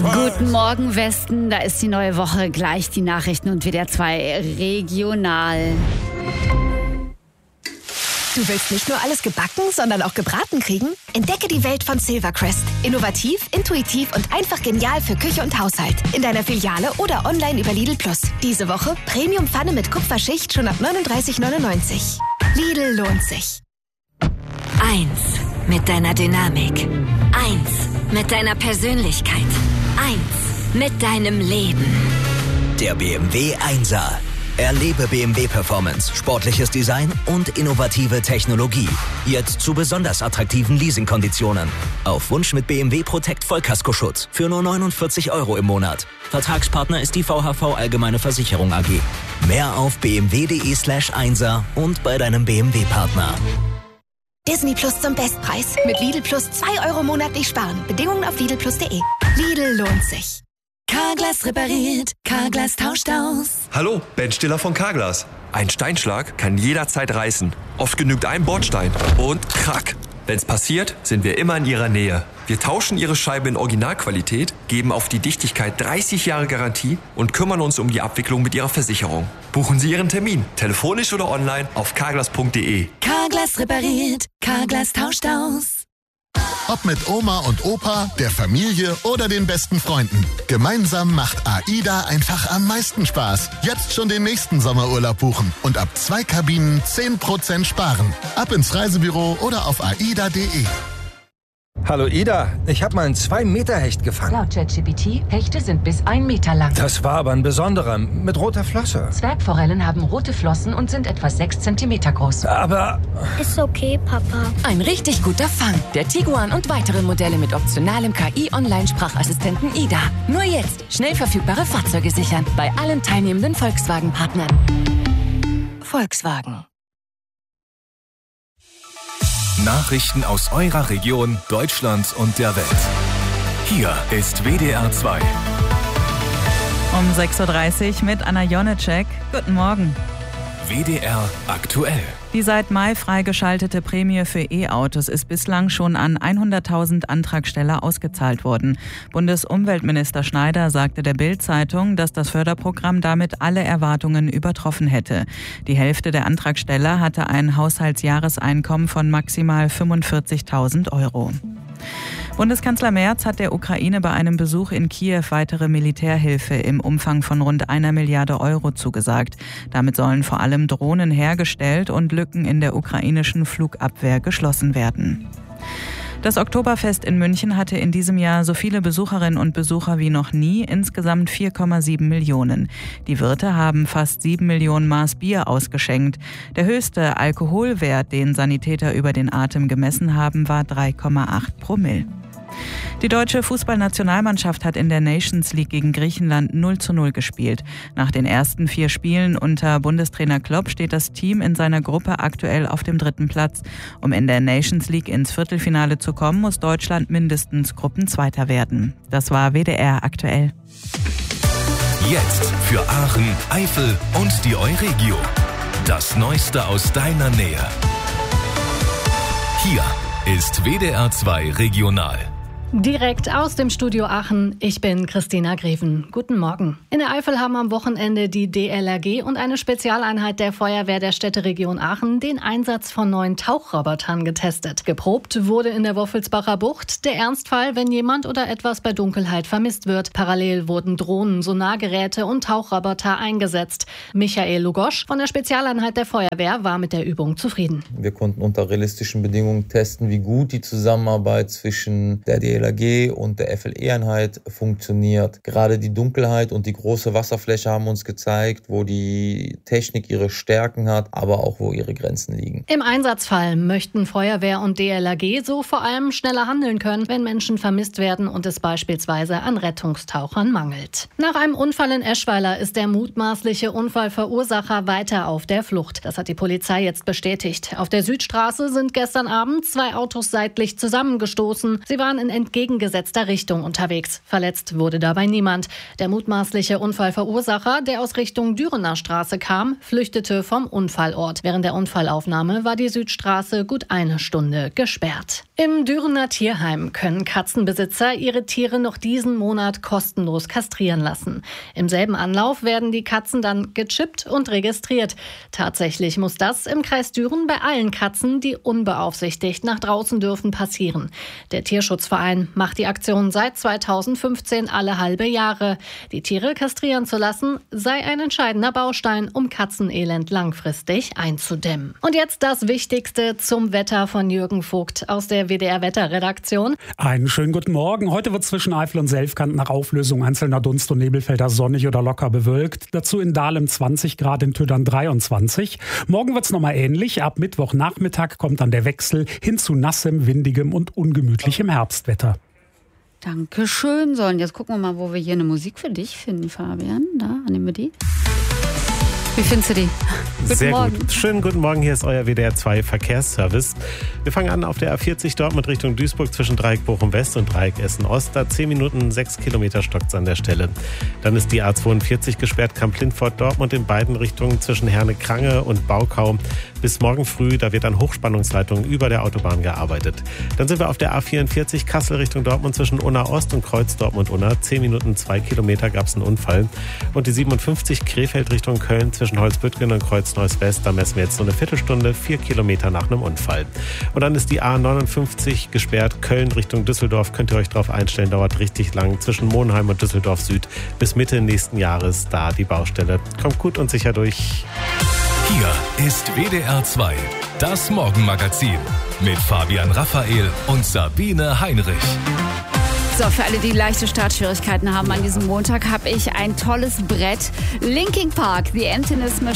Guten Morgen, Westen. Da ist die neue Woche. Gleich die Nachrichten und WDR 2 regional. Du willst nicht nur alles gebacken, sondern auch gebraten kriegen? Entdecke die Welt von Silvercrest. Innovativ, intuitiv und einfach genial für Küche und Haushalt. In deiner Filiale oder online über Lidl Plus. Diese Woche Premium-Pfanne mit Kupferschicht schon ab 39,99. Lidl lohnt sich. 1 mit deiner Dynamik. 1 mit deiner Persönlichkeit. 1 mit deinem Leben. Der BMW 1er. Erlebe BMW Performance, sportliches Design und innovative Technologie. Jetzt zu besonders attraktiven Leasingkonditionen. Auf Wunsch mit BMW Protect Vollkaskoschutz für nur 49 € im Monat. Vertragspartner ist die VHV Allgemeine Versicherung AG. Mehr auf bmw.de/1er und bei deinem BMW-Partner. Disney Plus zum Bestpreis. Mit Lidl Plus 2 € monatlich sparen. Bedingungen auf lidlplus.de. Lidl lohnt sich. Carglass repariert, Carglass tauscht aus. Hallo, Ben Stiller von Carglass. Ein Steinschlag kann jederzeit reißen. Oft genügt ein Bordstein und krack. Wenn's passiert, sind wir immer in Ihrer Nähe. Wir tauschen Ihre Scheibe in Originalqualität, geben auf die Dichtigkeit 30 Jahre Garantie und kümmern uns um die Abwicklung mit Ihrer Versicherung. Buchen Sie Ihren Termin, telefonisch oder online auf carglass.de. Carglass repariert, Carglass tauscht aus. Ob mit Oma und Opa, der Familie oder den besten Freunden. Gemeinsam macht AIDA einfach am meisten Spaß. Jetzt schon den nächsten Sommerurlaub buchen und ab 2 Kabinen 10% sparen. Ab ins Reisebüro oder auf aida.de. Hallo Ida, ich habe mal einen 2-Meter-Hecht gefangen. Laut ChatGPT, Hechte sind bis 1 Meter lang. Das war aber ein besonderer, mit roter Flosse. Zwergforellen haben rote Flossen und sind etwa 6 Zentimeter groß. Aber... Ist okay, Papa. Ein richtig guter Fang. Der Tiguan und weitere Modelle mit optionalem KI-Online-Sprachassistenten Ida. Nur jetzt schnell verfügbare Fahrzeuge sichern. Bei allen teilnehmenden Volkswagen-Partnern. Volkswagen. Nachrichten aus eurer Region, Deutschland und der Welt. Hier ist WDR 2. Um 6.30 Uhr mit Anna Jonecek. Guten Morgen. WDR aktuell. Die seit Mai freigeschaltete Prämie für E-Autos ist bislang schon an 100.000 Antragsteller ausgezahlt worden. Bundesumweltminister Schneider sagte der Bild-Zeitung, dass das Förderprogramm damit alle Erwartungen übertroffen hätte. Die Hälfte der Antragsteller hatte ein Haushaltsjahreseinkommen von maximal 45.000 €. Bundeskanzler Merz hat der Ukraine bei einem Besuch in Kiew weitere Militärhilfe im Umfang von rund 1 Milliarde € zugesagt. Damit sollen vor allem Drohnen hergestellt und Lücken in der ukrainischen Flugabwehr geschlossen werden. Das Oktoberfest in München hatte in diesem Jahr so viele Besucherinnen und Besucher wie noch nie, insgesamt 4,7 Millionen. Die Wirte haben fast 7 Millionen Maß Bier ausgeschenkt. Der höchste Alkoholwert, den Sanitäter über den Atem gemessen haben, war 3,8 Promille. Die deutsche Fußballnationalmannschaft hat in der Nations League gegen Griechenland 0:0 gespielt. Nach den ersten 4 Spielen unter Bundestrainer Klopp steht das Team in seiner Gruppe aktuell auf dem 3. Platz. Um in der Nations League ins Viertelfinale zu kommen, muss Deutschland mindestens Gruppenzweiter werden. Das war WDR aktuell. Jetzt für Aachen, Eifel und die Euregio. Das Neueste aus deiner Nähe. Hier ist WDR 2 regional. Direkt aus dem Studio Aachen, ich bin Christina Greven. Guten Morgen. In der Eifel haben am Wochenende die DLRG und eine Spezialeinheit der Feuerwehr der Städteregion Aachen den Einsatz von neuen Tauchrobotern getestet. Geprobt wurde in der Woffelsbacher Bucht der Ernstfall, wenn jemand oder etwas bei Dunkelheit vermisst wird. Parallel wurden Drohnen, Sonargeräte und Tauchroboter eingesetzt. Michael Lugosch von der Spezialeinheit der Feuerwehr war mit der Übung zufrieden. Wir konnten unter realistischen Bedingungen testen, wie gut die Zusammenarbeit zwischen der DLRG und der FLE-Einheit funktioniert. Gerade die Dunkelheit und die große Wasserfläche haben uns gezeigt, wo die Technik ihre Stärken hat, aber auch wo ihre Grenzen liegen. Im Einsatzfall möchten Feuerwehr und DLRG so vor allem schneller handeln können, wenn Menschen vermisst werden und es beispielsweise an Rettungstauchern mangelt. Nach einem Unfall in Eschweiler ist der mutmaßliche Unfallverursacher weiter auf der Flucht. Das hat die Polizei jetzt bestätigt. Auf der Südstraße sind gestern Abend 2 Autos seitlich zusammengestoßen. Sie waren in entgegengesetzter Richtung unterwegs. Verletzt wurde dabei niemand. Der mutmaßliche Unfallverursacher, der aus Richtung Dürener Straße kam, flüchtete vom Unfallort. Während der Unfallaufnahme war die Südstraße gut eine Stunde gesperrt. Im Dürener Tierheim können Katzenbesitzer ihre Tiere noch diesen Monat kostenlos kastrieren lassen. Im selben Anlauf werden die Katzen dann gechippt und registriert. Tatsächlich muss das im Kreis Düren bei allen Katzen, die unbeaufsichtigt nach draußen dürfen, passieren. Der Tierschutzverein macht die Aktion seit 2015 alle halbe Jahre. Die Tiere kastrieren zu lassen, sei ein entscheidender Baustein, um Katzenelend langfristig einzudämmen. Und jetzt das Wichtigste zum Wetter von Jürgen Vogt aus der WDR-Wetterredaktion. Einen schönen guten Morgen. Heute wird zwischen Eifel und Selfkant nach Auflösung einzelner Dunst- und Nebelfelder sonnig oder locker bewölkt. Dazu in Dahlem 20 Grad, in Tödern 23. Morgen wird es nochmal ähnlich. Ab Mittwochnachmittag kommt dann der Wechsel hin zu nassem, windigem und ungemütlichem Herbstwetter. Dankeschön. So, und jetzt gucken wir mal, wo wir hier eine Musik für dich finden, Fabian. Da, nehmen wir die. Wie findest du die? Sehr gut. Schönen guten Morgen, hier ist euer WDR 2 Verkehrsservice. Wir fangen an auf der A40 Dortmund Richtung Duisburg zwischen Dreieck Bochum West und Dreieck Essen Ost. Da 10 Minuten, 6 Kilometer stockt's an der Stelle. Dann ist die A42 gesperrt, Kamp-Lindfort Dortmund in beiden Richtungen zwischen Herne-Krange und Baukau. Bis morgen früh, da wird an Hochspannungsleitungen über der Autobahn gearbeitet. Dann sind wir auf der A44 Kassel Richtung Dortmund zwischen Unna Ost und Kreuz Dortmund-Unna. 10 Minuten, 2 Kilometer gab's einen Unfall. Und die 57 Krefeld Richtung Köln zwischen Holzbüttgen und Kreuz Neuss West. Da messen wir jetzt so eine Viertelstunde, 4 Kilometer nach einem Unfall. Und dann ist die A59 gesperrt, Köln Richtung Düsseldorf. Könnt ihr euch darauf einstellen, dauert richtig lang. Zwischen Monheim und Düsseldorf Süd bis Mitte nächsten Jahres da die Baustelle. Kommt gut und sicher durch. Hier ist WDR 2, das Morgenmagazin mit Fabian Raphael und Sabine Heinrich. So, für alle, die leichte Startschwierigkeiten haben an diesem Montag, habe ich ein tolles Brett. Linkin Park, The Emptiness Machine.